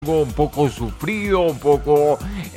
Un poco sufrido, un poco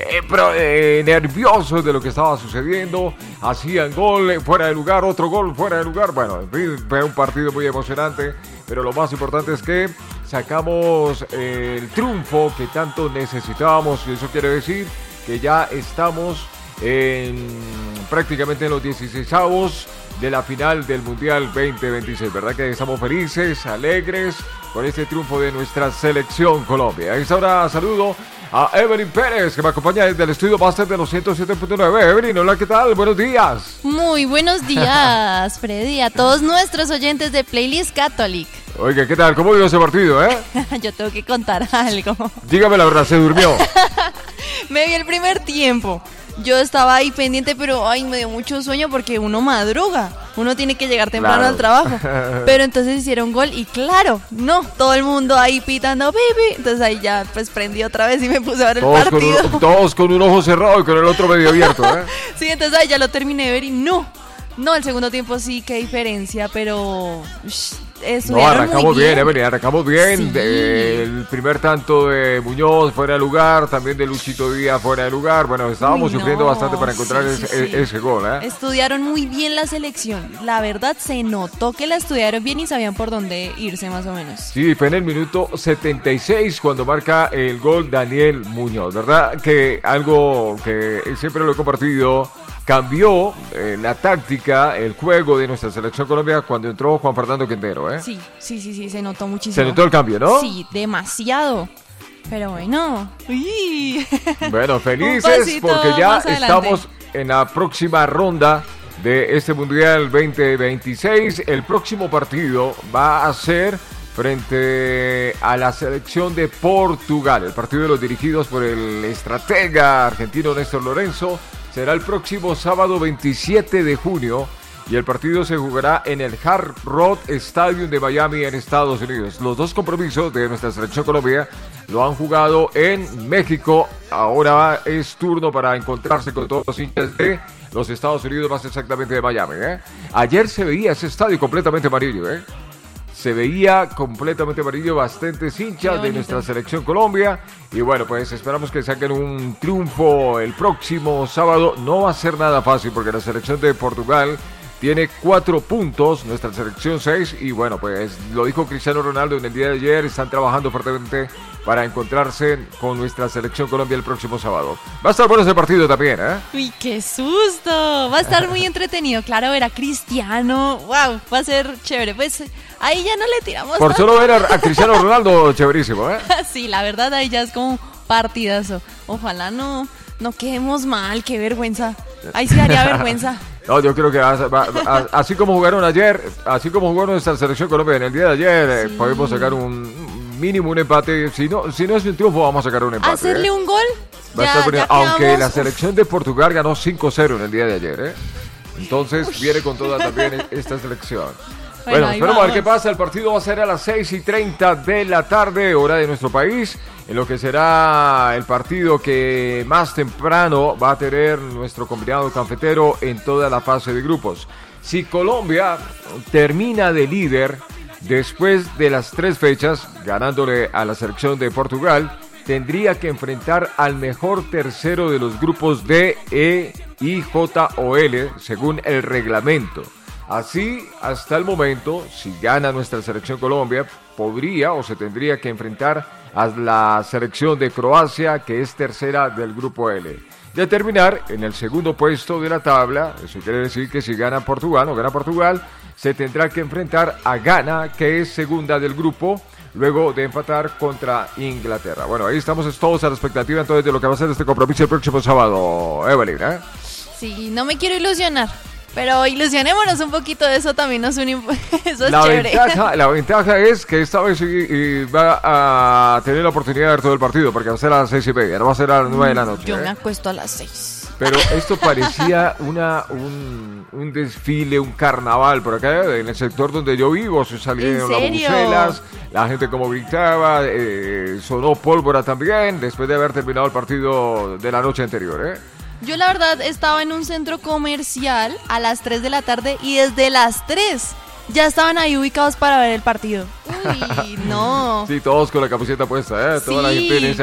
nervioso de lo que estaba sucediendo. Hacían gol fuera de lugar, otro gol fuera de lugar. Bueno, en fin, fue un partido muy emocionante, pero lo más importante es que sacamos el triunfo que tanto necesitábamos, y eso quiere decir que ya estamos prácticamente en los 16avos de la final del Mundial 2026, ¿verdad? Que estamos felices, alegres con este triunfo de nuestra selección Colombia. A esta hora saludo a Evelyn Pérez, que me acompaña desde el estudio Master de los 107.9. Evelyn, hola, ¿qué tal? Buenos días. Muy buenos días, Freddy, a todos nuestros oyentes de Playlist Catholic. Oiga, ¿qué tal? ¿Cómo vio ese partido, Yo tengo que contar algo. Dígame la verdad, ¿se durmió? Me vi el primer tiempo. Yo estaba ahí pendiente, pero me dio mucho sueño porque uno madruga. Uno tiene que llegar temprano al trabajo. Pero entonces hicieron gol y claro, no, todo el mundo ahí pitando, pipi. Entonces ahí ya pues prendí otra vez y me puse a ver el partido. Todos con un ojo cerrado y con el otro medio abierto, Sí, entonces ahí ya lo terminé de ver y no, el segundo tiempo sí, qué diferencia, pero... arrancamos bien, Evelyn, arrancamos bien. Sí. El primer tanto de Muñoz fuera de lugar, también de Luchito Díaz fuera de lugar. Bueno, estábamos sufriendo bastante para encontrar ese gol, Estudiaron muy bien la selección. La verdad se notó que la estudiaron bien y sabían por dónde irse más o menos. Sí, fue en el minuto 76 cuando marca el gol Daniel Muñoz, ¿verdad? Que algo que siempre lo he compartido. Cambió la táctica, el juego de nuestra selección Colombia cuando entró Juan Fernando Quintero, Sí, se notó muchísimo. Se notó el cambio, ¿no? Sí, demasiado. Pero bueno. Uy. Bueno, felices porque ya estamos en la próxima ronda de este Mundial 2026. El próximo partido va a ser frente a la selección de Portugal. El partido de los dirigidos por el estratega argentino Néstor Lorenzo. Será el próximo sábado 27 de junio y el partido se jugará en el Hard Rock Stadium de Miami en Estados Unidos. Los dos compromisos de nuestra selección Colombia lo han jugado en México. Ahora es turno para encontrarse con todos los hinchas de los Estados Unidos, más exactamente de Miami. Ayer se veía ese estadio completamente amarillo. Se veía completamente amarillo, bastantes hinchas de nuestra selección Colombia. Y bueno, pues esperamos que saquen un triunfo el próximo sábado. No va a ser nada fácil porque la selección de Portugal tiene 4 puntos, nuestra selección 6. Y bueno, pues lo dijo Cristiano Ronaldo en el día de ayer. Están trabajando fuertemente para encontrarse con nuestra selección Colombia el próximo sábado. Va a estar bueno ese partido también, Uy, qué susto. Va a estar muy entretenido. Claro, ver a Cristiano. Wow, va a ser chévere. Pues ahí ya no le tiramos por tanto. Solo ver a Cristiano Ronaldo, chéverísimo, Sí, la verdad ahí ya es como partidazo. Ojalá no quedemos mal, qué vergüenza. Ahí sí daría vergüenza. No, yo creo que así como jugaron ayer, así como jugó nuestra selección Colombia en el día de ayer, podemos sacar un mínimo un empate. Si no es un triunfo, vamos a sacar un empate. ¿Hacerle un gol? Aunque la selección de Portugal ganó 5-0 en el día de ayer, Entonces viene con toda también esta selección. Bueno, esperemos a ver qué pasa. El partido va a ser a las 6:30 de la tarde, hora de nuestro país, en lo que será el partido que más temprano va a tener nuestro combinado cafetero en toda la fase de grupos. Si Colombia termina de líder después de las 3 fechas, ganándole a la selección de Portugal, tendría que enfrentar al mejor tercero de los grupos D, E, I, J o L, según el reglamento. Así, hasta el momento, si gana nuestra selección Colombia, podría o se tendría que enfrentar a la selección de Croacia, que es tercera del grupo L. De terminar en el segundo puesto de la tabla, eso quiere decir que si gana Portugal, se tendrá que enfrentar a Ghana, que es segunda del grupo, luego de empatar contra Inglaterra. Bueno, ahí estamos todos a la expectativa entonces de lo que va a ser este compromiso el próximo sábado, Evelyn, Sí, no me quiero ilusionar. Pero ilusionémonos un poquito, de eso también nos une. Eso es chévere. La ventaja es que esta vez va a tener la oportunidad de ver todo el partido, porque va a ser a las 6:30, no va a ser a las 9 de la noche. Yo me acuesto a las 6. Pero esto parecía un desfile, un carnaval por acá, en el sector donde yo vivo. Se salieron las bubucelas, la gente como gritaba, sonó pólvora también, después de haber terminado el partido de la noche anterior, Yo la verdad estaba en un centro comercial a las 3 de la tarde y desde las 3 ya estaban ahí ubicados para ver el partido. Uy, no. Sí, todos con la camiseta puesta, ¿eh? Toda la Sí. gente en ese